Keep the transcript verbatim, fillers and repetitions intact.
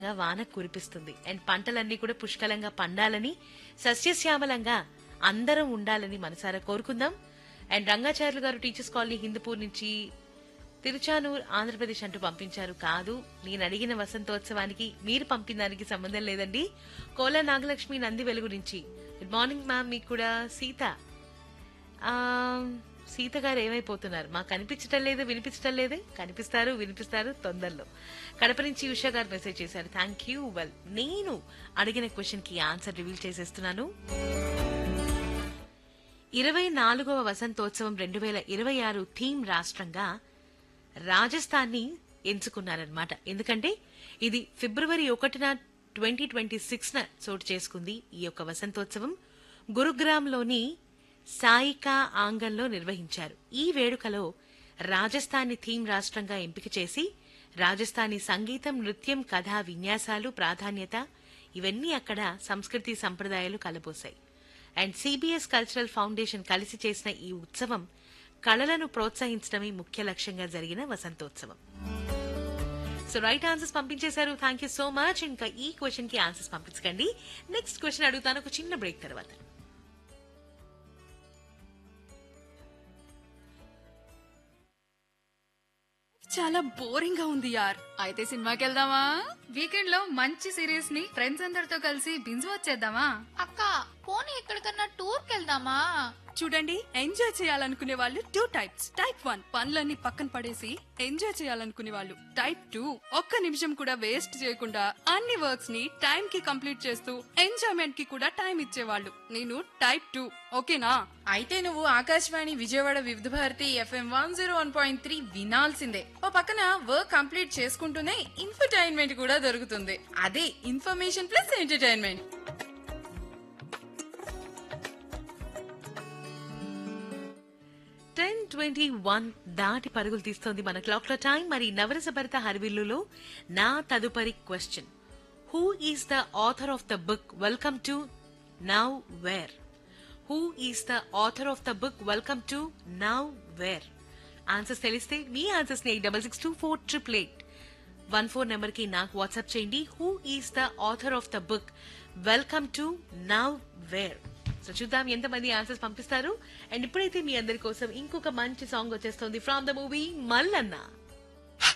వాన కురిపిస్తుంది అండ్ పంటలన్నీ కూడా పుష్కలంగా పండాలని సస్యశ్యామలంగా అందరం ఉండాలని మనసారా కోరుకుందాం. అండ్ రంగాచార్యులు గారు టీచర్స్ కాలనీ హిందూపూర్ నుంచి తిరుచానూర్ ఆంధ్రప్రదేశ్ అంటూ పంపించారు. కాదు, నేను అడిగిన వసంతోత్సవానికి మీరు పంపిన దానికి సంబంధం లేదండి. కోలా నాగలక్ష్మి నంది వెలుగు నుంచి గుడ్ మార్నింగ్ మ్యామ్. మీకు కూడా సీత ఆ సీత గారు ఏమైపోతున్నారు? మాకు కనిపించటం లేదు, వినిపించటం లేదు. కనిపిస్తారు, వినిపిస్తారు తొందరలో. కడప నుంచి ఉషా గారు మెసేజ్ చేశారు. Thank you. వెల్, నేను అడిగిన క్వశ్చన్ కి ఆన్సర్ రివీల్ చేసేస్తున్నాను. ఇరవై నాలుగవ వసంతోత్సవం రెండు వేల ఇరవై ఆరు థీమ్ రాష్ట్రంగా రాజస్థాన్ ని ఎంచుకున్నారనమాట. ఎందుకంటే ఇది ఫిబ్రవరి ఒకటిన ట్వంటీ ట్వంటీ సిక్స్ న చోటు చేసుకుంది. ఈ యొక్క వసంతోత్సవం గురుగ్రామ్ లోని సాయికా ఆంగంలో నిర్వహించారు. ఈ వేడుకలో రాజస్థాన్ని థీమ్ రాష్ట్రంగా ఎంపిక చేసి రాజస్థానీ సంగీతం, నృత్యం, కథా విన్యాసాలు ప్రాధాన్యత ఇవన్నీ అక్కడ సంస్కృతి సంప్రదాయాలు కలబోశాయి. అండ్ సిబిఎస్ కల్చరల్ ఫౌండేషన్ కలిసి చేసిన ఈ ఉత్సవం కళలను ప్రోత్సహించడమే ముఖ్య లక్ష్యంగా జరిగిన వసంతోత్సవం. సో రైట్ ఆన్సర్స్ పంపించేశారు. Thank you so much. ఇంకా ఈ క్వశ్చన్ కి ఆన్సర్స్ పంపించకండి. నెక్స్ట్ క్వశ్చన్ అడుగుతాను ఒక చిన్న బ్రేక్ తర్వాత. చాలా బోరింగ్ గా ఉంది యార్. అయితే సినిమాకి వెళ్దామా? వీకెండ్ లో మంచి సిరీస్ ని ఫ్రెండ్స్ అందరితో కలిసి బింజ్ వచ్చేద్దామా? అక్క పోనీ ఎక్కడికన్నా టూర్ కెళ్దామా? చూడండి, ఎంజాయ్ చేయాలనుకునే వాళ్ళు టూ టైప్స్. టైప్ వన్, పనులన్నీ పక్కన పడేసి ఎంజాయ్ చేయాలనుకునే వాళ్ళు. టైప్ టూ, ఒక్క నిమిషం కూడా వేస్ట్ చేయకుండా అన్ని వర్క్స్ ని టైం కి కంప్లీట్ చేస్తూ ఎంజాయ్మెంట్ కి కూడా టైం ఇచ్చేవాళ్ళు. నేను టైప్ టూ. ఓకేనా? అయితే నువ్వు ఆకాశవాణి విజయవాడ వివిధ Bharati FM one zero one point three వినాల్సిందే. ఓ పక్కన వర్క్ కంప్లీట్ చేసుకుంటూనే ఇన్ఫర్టైన్మెంట్ కూడా దొరుకుతుంది. అదే information plus entertainment. Ten twenty one దాటి పరుగులు తీస్తోంది మన క్లాక్ లో టైం. మరి నవరస భరిత హరివిల్లులో నా తదుపరి question, who is the author of the book welcome to now where? Who is the author of the book welcome to now where? Answers తెలిస్తే మీ answers ని eight double six two four triple eight one four number కి నాకు WhatsApp చేయండి. Who is the author of the book welcome to now where? So చూద్దాం ఎంతమంది answers పంపిస్తారు. And ఇప్పుడైతే మీ అందరి కోసం ఇంకొక మంచి సాంగ్ వచ్చేస్తోంది ఫ్రమ్ ద మూవీ మల్లన్న.